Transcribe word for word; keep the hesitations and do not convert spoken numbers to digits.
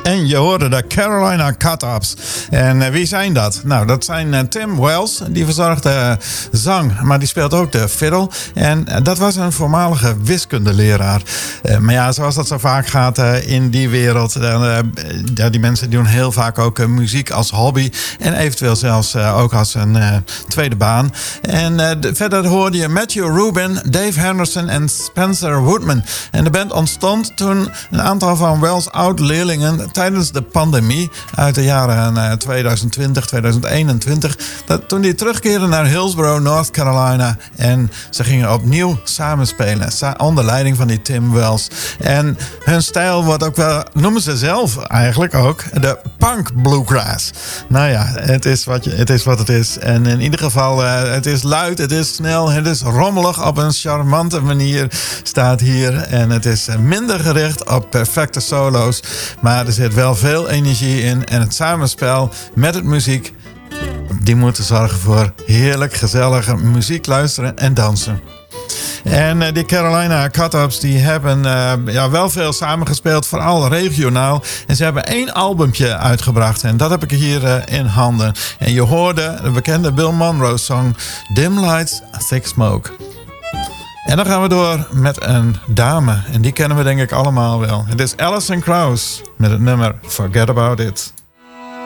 En je hoorde de Carolina Cut-Ups. En uh, wie zijn dat? Nou, dat zijn uh, Tim Wells. Die verzorgt uh, zang, maar die speelt ook de fiddle. En uh, dat was een voormalige wiskundeleraar. Uh, maar ja, zoals dat zo vaak gaat uh, in die wereld. Uh, uh, ja, die mensen doen heel vaak ook uh, muziek als hobby. En eventueel zelfs uh, ook als een uh, tweede baan. En uh, de, verder hoorde je Matthew Rubin, Dave Henderson en Spencer Woodman. En de band ontstond toen een aantal van Wells oud-leerlingen tijdens de pandemie uit de jaren uh, twintig twintig, twintig eenentwintig. Dat, toen die terugkeerden naar Hillsborough, North Carolina. En ze gingen opnieuw samenspelen. Sa- onder leiding van die Tim Wells. En hun stijl wordt ook wel, noemen ze zelf eigenlijk ook, de punk bluegrass. Nou ja, het is wat, je, het, is wat het is. En in ieder geval, uh, het is luid, het is snel, het is rommelig op een charmante manier staat hier. En het is minder gericht op perfecte solo's. Maar er zit wel veel energie in. En het samenspel met het muziek, die moeten zorgen voor heerlijk gezellige muziek luisteren en dansen. En uh, die Carolina Cut-Ups die hebben uh, ja, wel veel samengespeeld, vooral regionaal. En ze hebben één albumpje uitgebracht en dat heb ik hier uh, in handen. En je hoorde de bekende Bill Monroe song Dim Lights, Thick Smoke. En dan gaan we door met een dame. En die kennen we denk ik allemaal wel. Het is Alison Krauss met het nummer Forget About It.